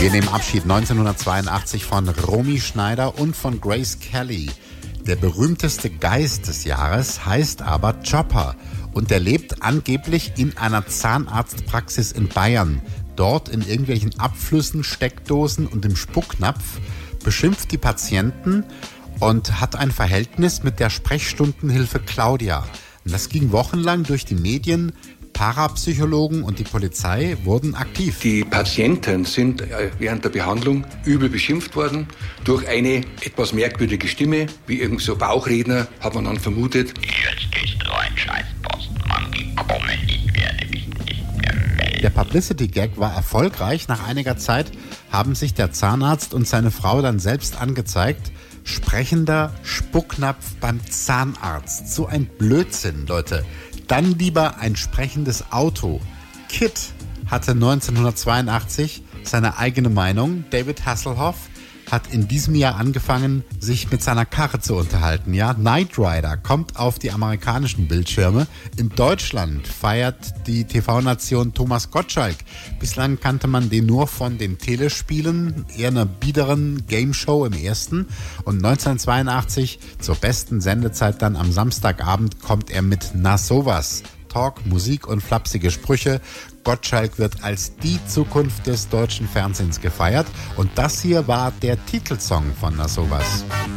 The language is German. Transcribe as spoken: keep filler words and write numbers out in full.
Wir nehmen Abschied neunzehnhundertzweiundachtzig von Romy Schneider und von Grace Kelly. Der berühmteste Geist des Jahres heißt aber Chopper und der lebt angeblich in einer Zahnarztpraxis in Bayern. Dort in irgendwelchen Abflüssen, Steckdosen und im Spucknapf beschimpft die Patienten und hat ein Verhältnis mit der Sprechstundenhilfe Claudia. Und das ging wochenlang durch die Medien. Parapsychologen und die Polizei wurden aktiv. Die Patienten sind während der Behandlung übel beschimpft worden durch eine etwas merkwürdige Stimme, wie irgend so Bauchredner, hat man dann vermutet. Jetzt gehst du rein, scheiß Postmann, gekommen, ich werde mich nicht mehr melden. Der Publicity-Gag war erfolgreich. Nach einiger Zeit haben sich der Zahnarzt und seine Frau dann selbst angezeigt. Sprechender Spucknapf beim Zahnarzt. So ein Blödsinn, Leute. Dann lieber ein sprechendes Auto. Kid hatte neunzehnhundertzweiundachtzig seine eigene Meinung. David Hasselhoff hat in diesem Jahr angefangen, sich mit seiner Karre zu unterhalten. Ja, Knight Rider kommt auf die amerikanischen Bildschirme. In Deutschland feiert die T V-Nation Thomas Gottschalk. Bislang kannte man den nur von den Telespielen, eher einer biederen Gameshow im ersten. Und neunzehnhundertzweiundachtzig, zur besten Sendezeit dann am Samstagabend, kommt er mit Na sowas. Talk, Musik und flapsige Sprüche. Gottschalk wird als die Zukunft des deutschen Fernsehens gefeiert. Und das hier war der Titelsong von Na sowas.